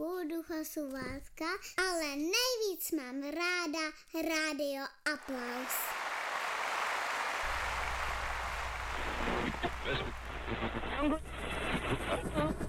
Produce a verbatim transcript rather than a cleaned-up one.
roku Duchosu Válka, ale nejvíc mám ráda Rádio Aplaus. Yes.